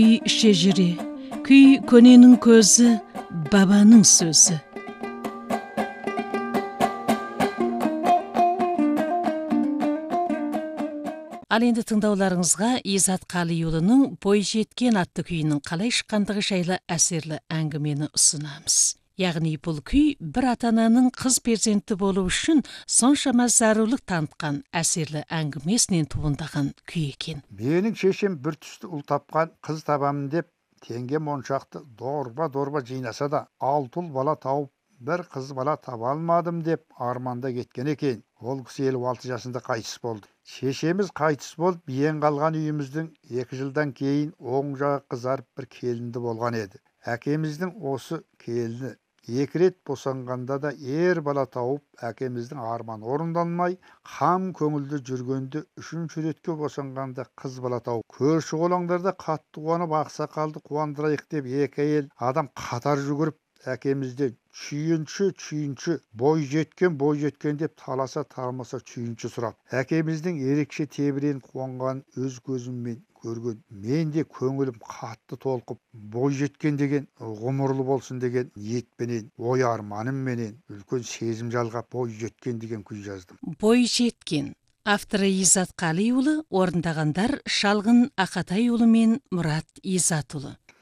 Күй шежіре, күй көненің көзі, бабаның сөзі. Ал енді тыңдауларыңызға Изат Қалиұлының «Бой жеткен» атты күйінің қалай шыққандығы жайлы әсерлі әңгімені ұсынамыз. Яғни бұл күй бір ата-ананың қыз перзенті болу үшін соншама зарулық танытқан әсерлі әңгімесінен туындаған күй екен. Менің шешем бір түсті ұл тапқан, қыз табамын деп теңге моншақты дорба жинаса да, 6 ұл бала тауып, бір қыз бала таба алмадым деп арманда кеткен екен. Ол кісі 56 жасында қайтыс болды. Шешеміз қайтыс болып, ең қалған үйіміздің 2 жылдан кейін оң жағы қызарып бір келінді болған еді. Әкеміздің осы келіні 2 рет босанғанда да бала тауып, әкеміздің арман орындалмай, қам көңілді жүргенде 3-ші ретке босанғанда қыз бала тауып, көрші қолаңдарда қатты қуанып, ақсақалды қуандырайық деп 2 әйел адам қатар жүгіріп, әкемізде чүйінші, бой жеткен деп таласа чүйінші сұрап. Әкеміздің ерекше тебірен қуанған өз көзіммен көрген. Мен де көңілім қатты толқып, бой жеткен деген ғұмырлы болсын деген ниетпенен, ой арманымменен үлкен сезім жалғап бой жеткен деген күй жаздым. Бой жеткен. Авторы Изат Қалиұлы, орындағандар Шалғын Ақатайұлы мен Мұрат Изатұлы.